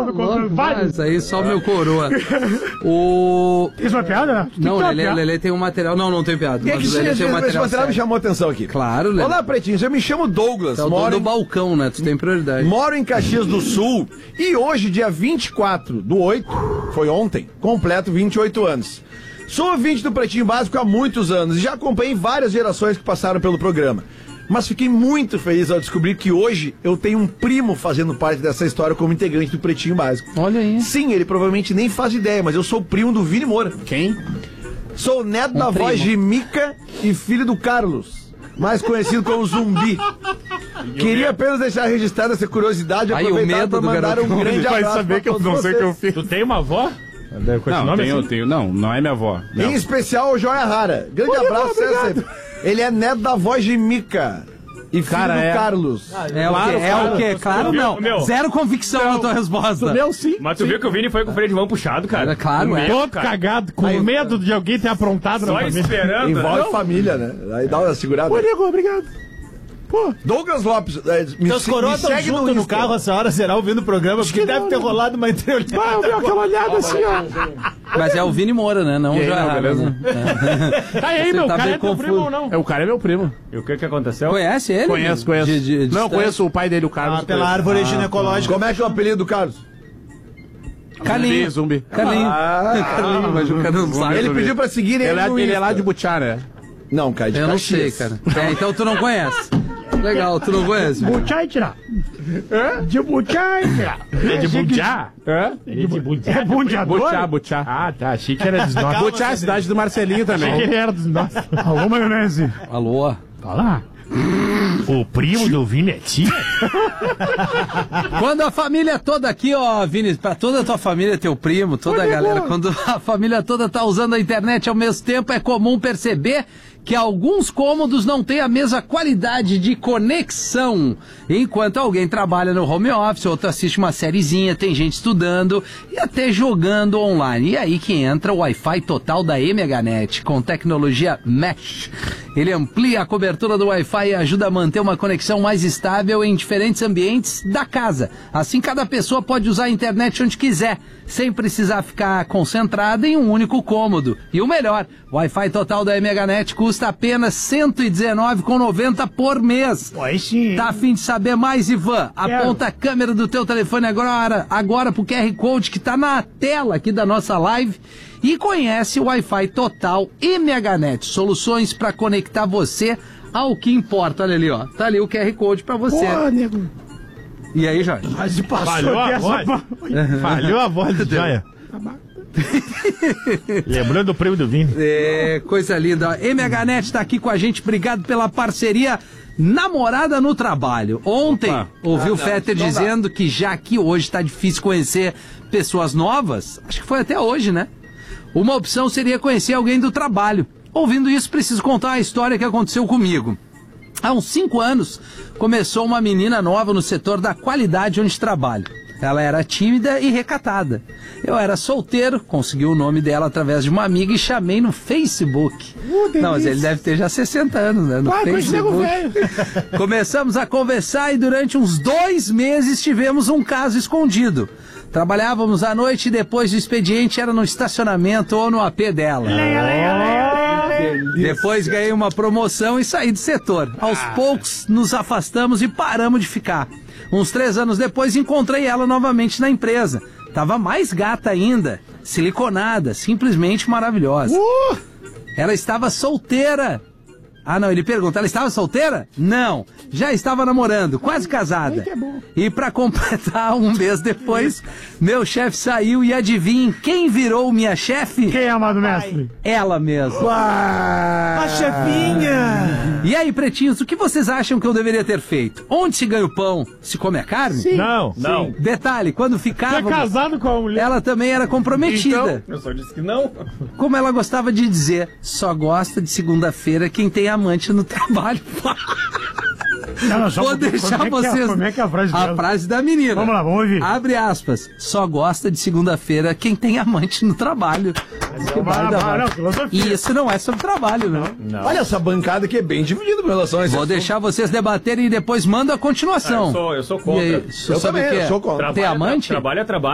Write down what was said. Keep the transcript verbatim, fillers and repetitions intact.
do controle. Vai! Isso aí só o meu coroa. O... Isso é uma piada? Não, o Lelê, Lelê tem um material. Não, não tem piada. E é que Mas o Lelê esse, tem um esse material, material me chamou a atenção aqui. Claro, Lelê. Olá, pretinhos, eu me chamo Douglas. É o dono moro do em... balcão, né? Tu tem prioridade. Moro em Caxias do Sul e hoje, dia vinte e quatro do oito, foi ontem, completo vinte e oito anos. Sou ouvinte do Pretinho Básico há muitos anos e já acompanhei várias gerações que passaram pelo programa. Mas fiquei muito feliz ao descobrir que hoje eu tenho um primo fazendo parte dessa história como integrante do Pretinho Básico. Olha aí. Sim, ele provavelmente nem faz ideia, mas eu sou primo do Vini Moura. Quem? Sou neto Um da primo. voz de Mica e filho do Carlos, mais conhecido como Zumbi. Queria apenas deixar registrada essa curiosidade e Aí, o aproveitar medo para do mandar garoto. um grande Vai abraço saber pra que eu todos não sei o vocês. que eu fiz. Tu tem uma avó? Com esse Não, nome tenho, assim? tenho, não, não é minha avó. Não. Em especial o Joia Rara. Grande Olha, abraço, obrigado. César. Ele é neto da voz de Mica e filho Cara, do é. Carlos. É Claro, o quê? É claro. o quê? Claro, Meu, não. meu. Zero convicção na tua resposta. Meu, sim. Mas tu viu que o Vini foi com o freio de mão puxado, cara? É claro, Com é. medo, Todo cara. cagado, com Aí, medo de alguém ter aprontado Só na família. esperando. Envolve Não. família, né? Aí dá uma segurada. Ô, nego, obrigado. Pô, Douglas Lopes, é, me, Teus se- coroas me estão segue junto no, Insta. carro essa hora, será, ouvindo o programa, porque que deve não, ter né? rolado uma entreolhada. vai, eu vi aquela olhada assim, ó. Mas é o Vini Moura, né? Não E o aí, Joia não, Rara, beleza? né? Tá aí, Você meu, tá cara bem é teu confuso. primo ou não? É, o cara é meu primo. E o que que aconteceu? Conhece ele? Conheço, conheço. De- de- de não, distância? conheço o pai dele, o Carlos. Ah, pela árvore ginecológica. Como é que é o apelido do Carlos? Carlinho. Zumbi. Carlinho. Carlinho, mas o cara não sabe. Ele pediu pra seguir ele, Ele é, no ele é Insta. lá de Butiá, né? Não, cara, de Eu não sei, Caxias. cara. É, então tu não conhece. Legal, tu não conhece. Buchai tirar. De buchai tirar. É de Bujá? Hã? É de Bujá? É bundiador? Butiá, Butiá. Ah, tá, achei que era dos nossos. Butiá é a cidade do Marcelinho Achei que também. ele era dos nossos. Alô, maionese. Alô? Tá lá. O primo do Vini é tia? Quando a família toda aqui, ó, Vini, pra toda a tua família, teu primo, toda a galera, quando a família toda tá usando a internet ao mesmo tempo, é comum perceber que alguns cômodos não têm a mesma qualidade de conexão. Enquanto alguém trabalha no home office, outro assiste uma sériezinha, tem gente estudando e até jogando online. E aí que entra o Wi-Fi total da E M H Net, com tecnologia Mesh. Ele amplia a cobertura do Wi-Fi e ajuda a manter uma conexão mais estável em diferentes ambientes da casa. Assim, cada pessoa pode usar a internet onde quiser, sem precisar ficar concentrada em um único cômodo. E o melhor, o Wi-Fi total da E M H Net custa apenas cento e dezenove reais e noventa centavos por mês. Aí sim. Tá a fim de saber mais, Ivan? Aponta a câmera do teu telefone agora, agora pro Q R Code que tá na tela aqui da nossa live e conhece o Wi-Fi total E M H Net. Soluções para conectar você ao que importa. Olha ali, ó. Tá ali o Q R Code para você. Pô, nego. E aí, Jorge? Mas passou Falhou a dessa voz. pa- Falhou a voz do Joia. Lembrando o primo do Vini. É, coisa linda. M H Net tá aqui com a gente. Obrigado pela parceria. Namorada no trabalho. Ontem, Opa. ouvi o Ah, não, Fetter não dá. dizendo que já que hoje tá difícil conhecer pessoas novas, acho que foi até hoje, né? Uma opção seria conhecer alguém do trabalho. Ouvindo isso, preciso contar a história que aconteceu comigo. Há uns cinco anos, começou uma menina nova no setor da qualidade onde trabalho. Ela era tímida e recatada. Eu era solteiro, consegui o nome dela através de uma amiga e chamei no Facebook. Não, mas ele deve ter já sessenta anos, né? No Vai, com esse nego Facebook. Começamos a conversar e durante uns dois meses tivemos um caso escondido. Trabalhávamos à noite e depois do expediente era no estacionamento ou no A P dela. Depois ganhei uma promoção e saí do setor. Aos poucos nos afastamos e paramos de ficar. Uns três anos depois encontrei ela novamente na empresa. Tava mais gata ainda, siliconada, simplesmente maravilhosa. Ela estava solteira. Ah, não, ele pergunta, ela estava solteira? Não, já estava namorando, quase casada. E pra completar, um mês depois, meu chefe saiu e adivinhem quem virou minha chefe? Quem é, amado mestre? Ela mesma. A chefinha! E aí, pretinhos, o que vocês acham que eu deveria ter feito? Onde se ganha o pão? Se come a carne? Não. Não. Detalhe, quando Você é ficava, casado com a mulher. ela também era comprometida. Eu só disse que não. Como ela gostava de dizer, só gosta de segunda-feira quem tem amante no trabalho. Não, não, só Vou um pouquinho. deixar Como é que é- vocês... Como é que é a frase dela? frase da menina. Vamos lá, vamos ouvir. Abre aspas. Só gosta de segunda-feira quem tem amante no trabalho. Que baita não, voz. não, filosofia. E isso não é sobre trabalho, não. Olha essa bancada que é bem dividida com relação a isso. Vou deixar vocês debaterem e depois mando a continuação. Ah, Eu sou, eu sou contra. E aí, Eu sabe também, o que é? eu sou contra. Tem amante? Trabalho é trabalho.